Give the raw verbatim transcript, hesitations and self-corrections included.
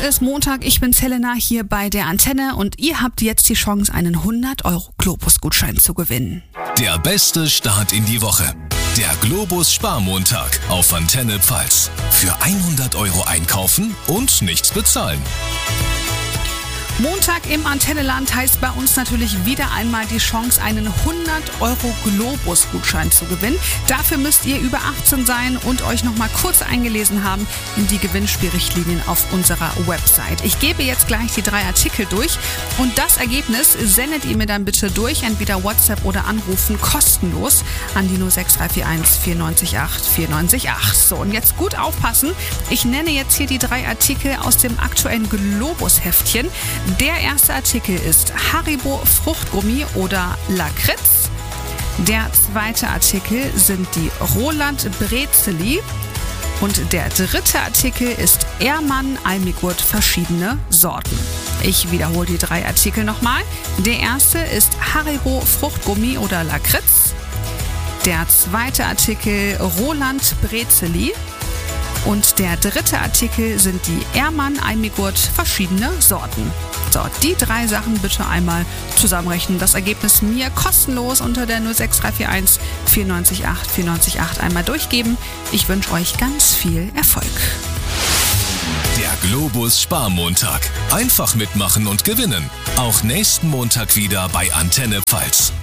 ist Montag, ich bin's Helena hier bei der Antenne und ihr habt jetzt die Chance, einen hundert Euro Globus-Gutschein zu gewinnen. Der beste Start in die Woche. Der Globus Sparmontag auf Antenne Pfalz. Für hundert Euro einkaufen und nichts bezahlen. Montag im Antennenland heißt bei uns natürlich wieder einmal die Chance, einen hundert Euro Globus-Gutschein zu gewinnen. Dafür müsst ihr über achtzehn sein und euch noch mal kurz eingelesen haben in die Gewinnspielrichtlinien auf unserer Website. Ich gebe jetzt gleich die drei Artikel durch und das Ergebnis sendet ihr mir dann bitte durch, entweder WhatsApp oder anrufen, kostenlos an die null sechs drei vier eins vier neun acht vier neun acht. So, und jetzt gut aufpassen. Ich nenne jetzt hier die drei Artikel aus dem aktuellen Globus-Heftchen. Der erste Artikel ist Haribo Fruchtgummi oder Lakritz. Der zweite Artikel sind die Roland Brezeli. Und der dritte Artikel ist Ehrmann Almigurt verschiedene Sorten. Ich wiederhole die drei Artikel nochmal. Der erste ist Haribo Fruchtgummi oder Lakritz. Der zweite Artikel Roland Brezeli. Und der dritte Artikel sind die Ehrmann Almigurt verschiedene Sorten. So, die drei Sachen bitte einmal zusammenrechnen. Das Ergebnis mir kostenlos unter der null sechs drei vier eins vier neun acht vier neun acht einmal durchgeben. Ich wünsche euch ganz viel Erfolg. Der Globus Sparmontag. Einfach mitmachen und gewinnen. Auch nächsten Montag wieder bei Antenne Pfalz.